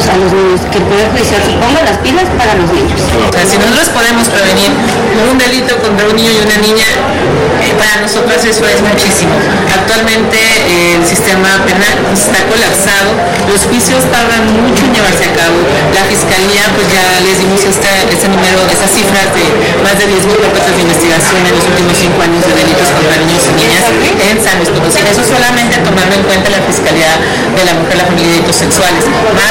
a los niños, que el Poder Judicial se ponga las pilas para los niños. O sea, si nosotros podemos prevenir un delito contra un niño y una niña, para nosotros eso es muchísimo. Actualmente el sistema penal está colapsado, los juicios tardan mucho en llevarse a cabo. La Fiscalía, pues ya les dimos este número, esas cifras de más de 10,000 carpetas de investigación en los últimos 5 años de delitos contra niños y niñas en San Luis Potosí. Eso solamente tomando en cuenta la Fiscalía de la Mujer, la Familia y Delitos Sexuales, más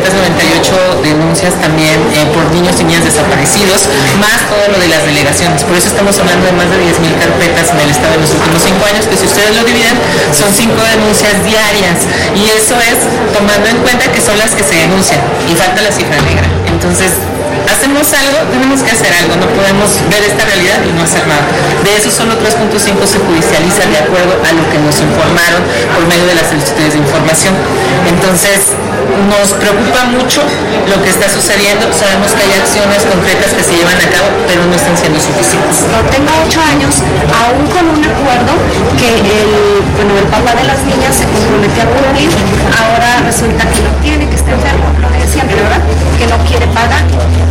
998 denuncias también por niños y niñas desaparecidos, más todo lo de las delegaciones. Por eso estamos hablando de más de 10,000 carpetas en el estado en los últimos 5 años, que si ustedes lo dividen son 5 denuncias diarias, y eso es tomando en cuenta que son las que se denuncian y falta la cifra negra. Entonces, hacemos algo, tenemos que hacer algo, no podemos ver esta realidad y no hacer nada. De esos solo 3.5 se judicializa de acuerdo a lo que nos informaron por medio de las solicitudes de información. Entonces, nos preocupa mucho lo que está sucediendo. Sabemos que hay acciones concretas que se llevan a cabo, pero no están siendo suficientes. Tengo 8 años, aún con un acuerdo que el papá de las niñas se comprometió a cumplir, ahora resulta que no tiene, que está enfermo, lo de siempre, ¿verdad? Que no quiere pagar.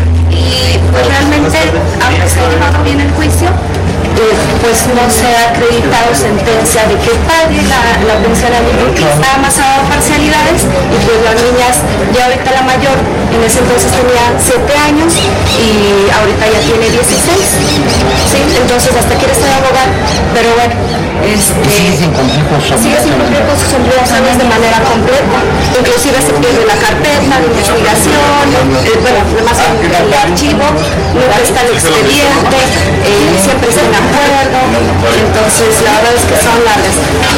Y pues realmente, aunque se ha llevado bien el juicio, pues no se ha acreditado sentencia de que pague la pensión alimenticia. Ha amasado parcialidades y pues las niñas, ya ahorita la mayor, en ese entonces tenía 7 años y ahorita ya tiene 16, ¿sí? Entonces hasta quiere ser abogada, pero bueno, sigue sin cumplir con sus obligaciones de manera completa. Inclusive se pierde la carpeta de investigación, además el archivo, nunca está el expediente, siempre está en acuerdo, entonces la verdad es que son largas.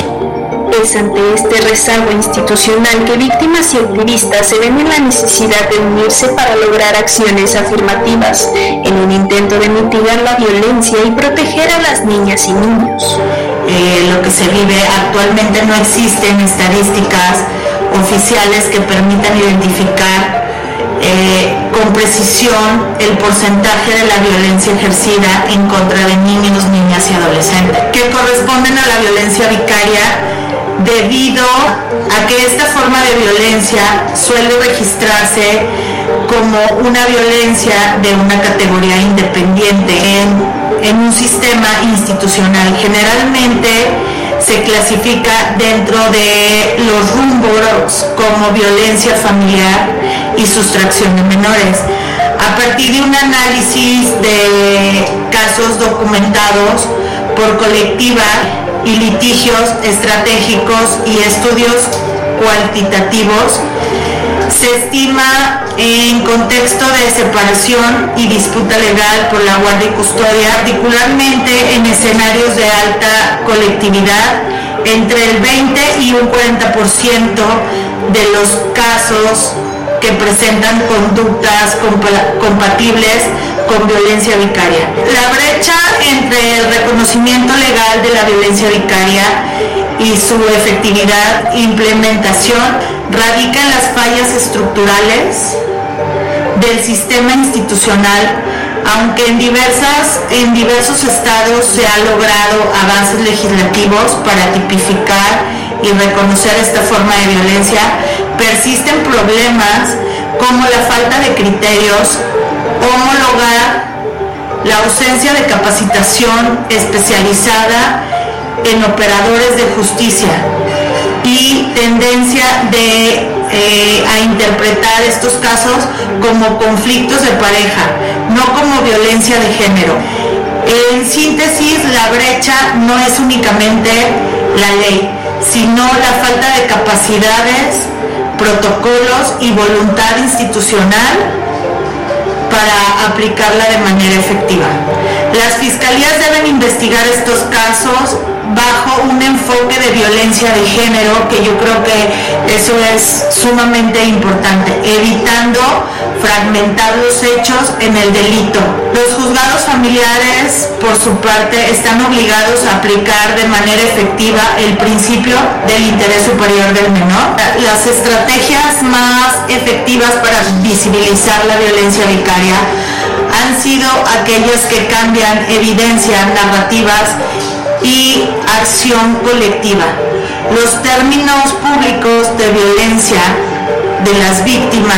Es ante este rezago institucional que víctimas y activistas se ven en la necesidad de unirse para lograr acciones afirmativas en un intento de mitigar la violencia y proteger a las niñas y niños. Lo que se vive actualmente, no existen estadísticas oficiales que permitan identificar con precisión el porcentaje de la violencia ejercida en contra de niños, niñas y adolescentes, que corresponden a la violencia vicaria, debido a que esta forma de violencia suele registrarse como una violencia de una categoría independiente en un sistema institucional. Generalmente se clasifica dentro de los rubros como violencia familiar y sustracción de menores. A partir de un análisis de casos documentados por colectiva y litigios estratégicos y estudios cuantitativos, se estima en contexto de separación y disputa legal por la guardia y custodia, particularmente en escenarios de alta colectividad, entre el 20 y un 40% de los casos que presentan conductas compatibles con violencia vicaria. La brecha entre el reconocimiento legal de la violencia vicaria y su efectividad e implementación radica en las fallas estructurales del sistema institucional, aunque en diversos estados se ha logrado avances legislativos para tipificar y reconocer esta forma de violencia, persisten problemas como la falta de criterios, homologar, la ausencia de capacitación especializada en operadores de justicia y tendencia a interpretar estos casos como conflictos de pareja, no como violencia de género. En síntesis, la brecha no es únicamente la ley, sino la falta de capacidades, protocolos y voluntad institucional para aplicarla de manera efectiva. Las fiscalías deben investigar estos casos bajo un enfoque de violencia de género, que yo creo que eso es sumamente importante, evitando fragmentar los hechos en el delito. Los juzgados familiares, por su parte, están obligados a aplicar de manera efectiva el principio del interés superior del menor. Las estrategias más efectivas para visibilizar la violencia vicaria han sido aquellas que cambian evidencia, narrativas y acción colectiva. Los términos públicos de violencia de las víctimas